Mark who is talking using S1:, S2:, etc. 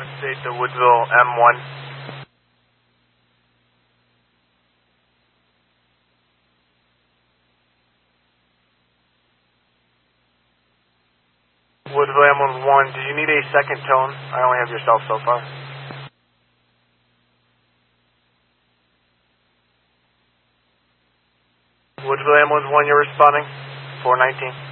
S1: State to Woodsville M1. Woodsville M1, do you need a second tone? I only have yourself so far. Woodsville M1, you're responding, 419.